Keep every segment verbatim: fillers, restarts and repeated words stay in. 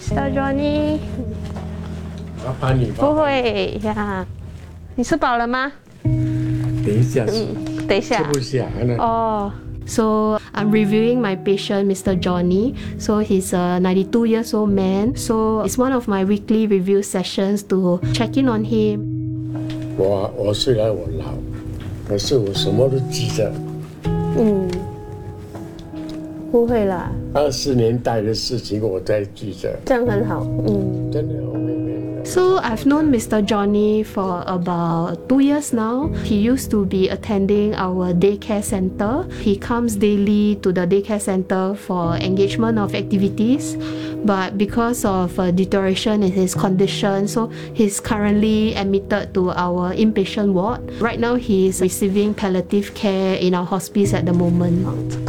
小 Johnny， 我帮你不会呀。你吃饱了吗？ 等一下， 嗯，等一下。 吃不下哦。So I'm reviewing my patient, Mister Johnny. So he's a ninety-two years old man. So it's one of my weekly review sessions to check in on him. 我我虽然我老，可是我什么都记着。 嗯，不会啦。 二十年代的事情我在记着。 这样很好。嗯， 真的，我妹妹。 So I've known Mister Johnny for about two years now. He used to be attending our daycare center. He comes daily to the daycare center for engagement of activities. But because of a deterioration in his condition, so he's currently admitted to our inpatient ward. Right now, he is receiving palliative care in our hospice at the moment.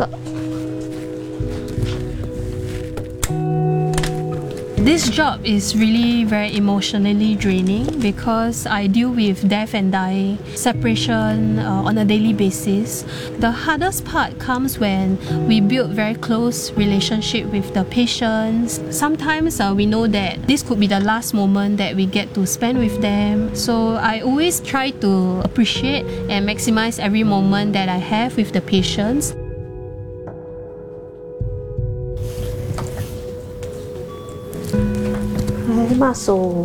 This job is really very emotionally draining because I deal with death and dying, separation uh, on a daily basis. The hardest part comes when we build very close relationship with the patients. Sometimes uh, we know that this could be the last moment that we get to spend with them. So I always try to appreciate and maximize every moment that I have with the patients. Muscle.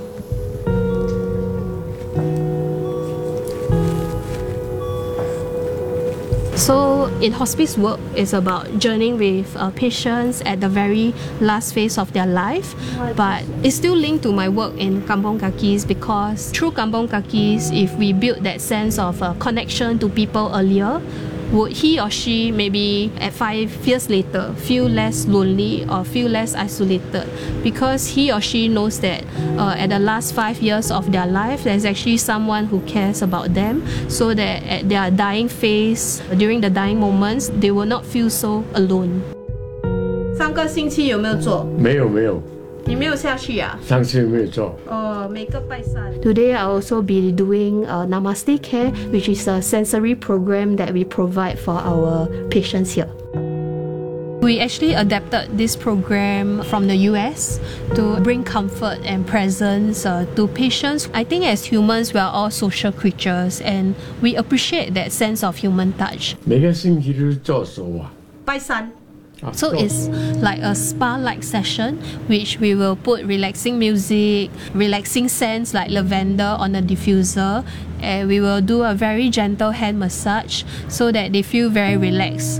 So in hospice work is about journeying with uh, patients at the very last phase of their life, but it's still linked to my work in Kampong Kakis because through Kampong Kakis, if we build that sense of uh, connection to people earlier, would he or she maybe at five years later feel less lonely or feel less isolated because he or she knows that uh, at the last five years of their life there's actually someone who cares about them, so that at their dying phase, during the dying moments, they will not feel so alone. 上个星期有没有做？ 没有没有。 你没有下去啊？ 上次没有做。 哦，每个拜三。Today I'll also be doing a Namaste Care, which is a sensory program that we provide for our patients here. We actually adapted this program from the U S to bring comfort and presence uh, to patients. I think as humans, we are all social creatures and we appreciate that sense of human touch. 每个星期都做什么？ 拜三。 So it's like a spa-like session, which we will put relaxing music, relaxing scents like lavender on a diffuser, and we will do a very gentle hand massage so that they feel very relaxed.